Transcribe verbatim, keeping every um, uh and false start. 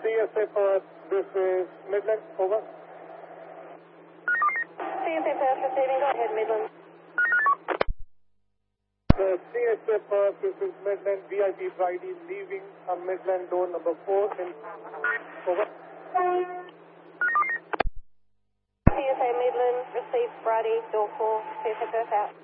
C S A Perth, this is Midland, over. C S A Perth receiving, go ahead, Midland. The C S A Perth, this is Midland, V I P Friday, leaving a Midland door number four in, over. C S A Midland, received Friday, door four, C S A Perth out.